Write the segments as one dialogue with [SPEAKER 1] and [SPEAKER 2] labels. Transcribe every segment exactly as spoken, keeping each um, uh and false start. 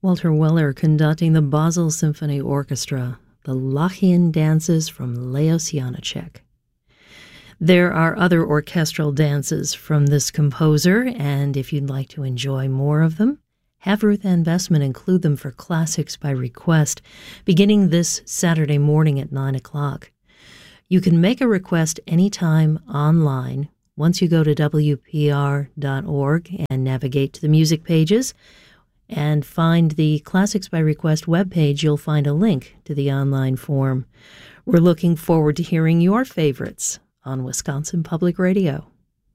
[SPEAKER 1] Walter Weller conducting the Basel Symphony Orchestra, the Lachian dances from Leos Janáček. There are other orchestral dances from this composer, and if you'd like to enjoy more of them, have Ruth Ann Bessman include them for Classics by Request, beginning this Saturday morning at nine o'clock. You can make a request anytime online once you go to W P R dot org and navigate to the music pages and find the Classics by Request webpage. You'll find a link to the online form. We're looking forward to hearing your favorites on Wisconsin Public Radio.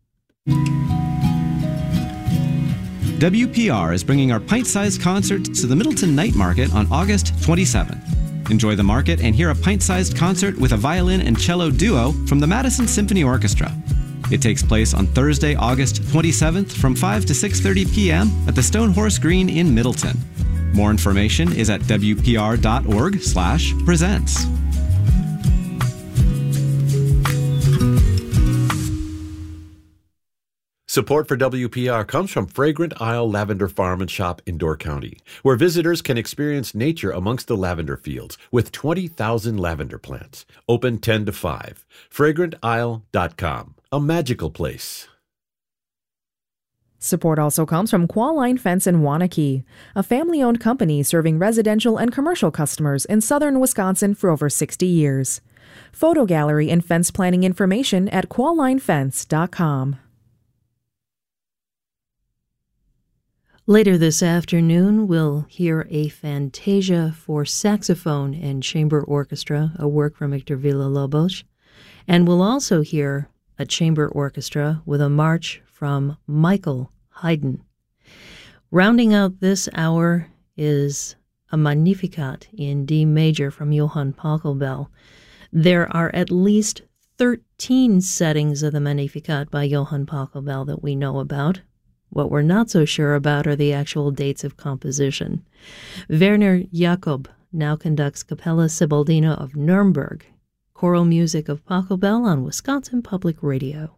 [SPEAKER 2] W P R is bringing our pint-sized concert to the Middleton Night Market on August twenty-seventh. Enjoy the market and hear a pint-sized concert with a violin and cello duo from the Madison Symphony Orchestra. It takes place on Thursday, August twenty-seventh from five to six thirty p.m. at the Stone Horse Green in Middleton. More information is at W P R dot org slash presents.
[SPEAKER 3] Support for W P R comes from Fragrant Isle Lavender Farm and Shop in Door County, where visitors can experience nature amongst the lavender fields with twenty thousand lavender plants. Open ten to five. fragrant isle dot com. A magical place.
[SPEAKER 4] Support also comes from Qualline Fence in Waunakee, a family-owned company serving residential and commercial customers in southern Wisconsin for over sixty years. Photo gallery and fence planning information at qualline fence dot com.
[SPEAKER 1] Later this afternoon, we'll hear a Fantasia for saxophone and chamber orchestra, a work from Hector Villa-Lobos, and we'll also hear a chamber orchestra with a march from Michael Haydn. Rounding out this hour is a Magnificat in D major from Johann Pachelbel. There are at least thirteen settings of the Magnificat by Johann Pachelbel that we know about. What we're not so sure about are the actual dates of composition. Werner Jakob now conducts Capella Sibaldina of Nuremberg, choral music of Pachelbel on Wisconsin Public Radio.